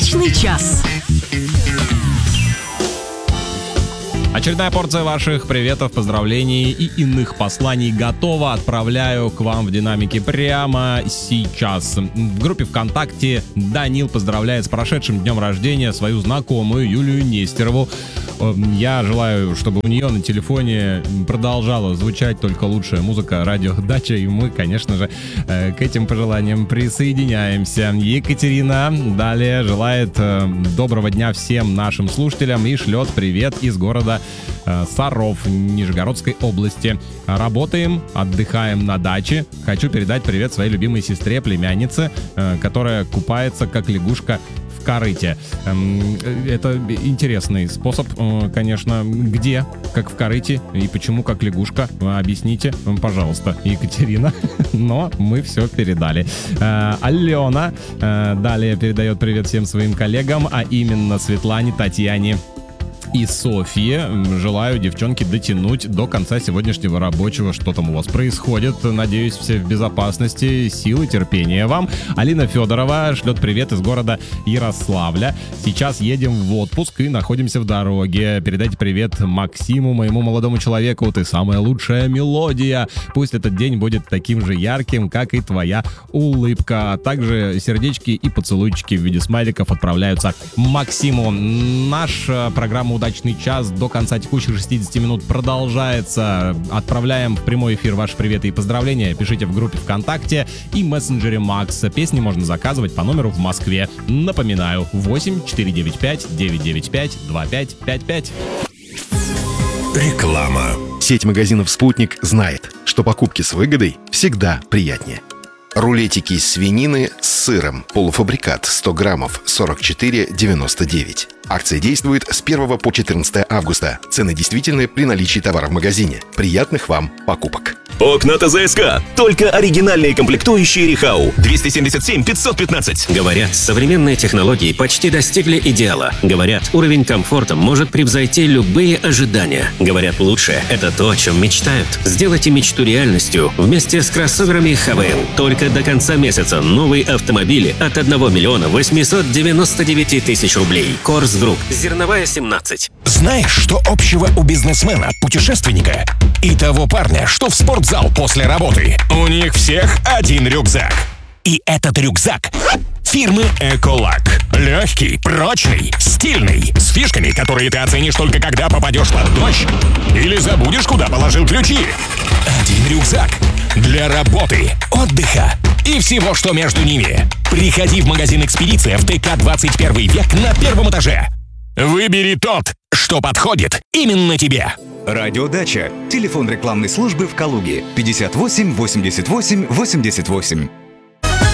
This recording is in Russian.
Удачный час. Очередная порция ваших приветов, поздравлений и иных посланий готова. Отправляю к вам в динамике прямо сейчас. В группе ВКонтакте Данил поздравляет с прошедшим днем рождения свою знакомую Юлию Нестерову. Я желаю, чтобы у нее на телефоне продолжала звучать только лучшая музыка радио «Дача», и мы, конечно же, к этим пожеланиям присоединяемся. Екатерина далее желает доброго дня всем нашим слушателям и шлет привет из города Саров Нижегородской области. Работаем, отдыхаем на даче. Хочу передать привет своей любимой сестре, племяннице, которая купается как лягушка в корыте. Это интересный способ, конечно. Где, как в корыте, и почему как лягушка? Объясните, пожалуйста, Екатерина. Но мы все передали. Алена далее передает привет всем своим коллегам, а именно Светлане, Татьяне и Софье. Желаю, девчонки, дотянуть до конца сегодняшнего рабочего. Что там у вас происходит? Надеюсь, все в безопасности. Силы, терпения вам. Алина Федорова шлет привет из города Ярославля. Сейчас едем в отпуск и находимся в дороге. Передайте привет Максиму, моему молодому человеку. Ты самая лучшая мелодия. Пусть этот день будет таким же ярким, как и твоя улыбка. А также сердечки и поцелуйчики в виде смайликов отправляются Максиму. Наша программа «Удачный час» до конца текущих 60 минут продолжается. Отправляем в прямой эфир ваши приветы и поздравления. Пишите в группе ВКонтакте и мессенджере Макс. Песни можно заказывать по номеру в Москве. Напоминаю, 8 495 995 2555. Реклама. Сеть магазинов «Спутник» знает, что покупки с выгодой всегда приятнее. Рулетики из свинины с сыром. Полуфабрикат 100 граммов 44,99. Акция действует с 1 по 14 августа. Цены действительны при наличии товара в магазине. Приятных вам покупок. Окна ТЗСК. Только оригинальные комплектующие Рихау. 277 515. Говорят, современные технологии почти достигли идеала. Говорят, уровень комфорта может превзойти любые ожидания. Говорят, лучшее — это то, о чем мечтают. Сделайте мечту реальностью вместе с кроссоверами ХВН. Только до конца месяца новые автомобили от 1 миллиона 899 тысяч рублей. Корс Групп. Зерновая 17. Знаешь, что общего у бизнесмена, путешественника и того парня, что в спортзал после работы? У них всех один рюкзак. И этот рюкзак фирмы Эколак. Легкий, прочный, стильный, с фишками, которые ты оценишь только когда попадешь под дождь или забудешь, куда положил ключи. Один рюкзак для работы, отдыха и всего, что между ними. Приходи в магазин «Экспедиция» в ТК 21 век на первом этаже. Выбери тот, что подходит именно тебе. Радио «Дача». Телефон рекламной службы в Калуге 58 88 88.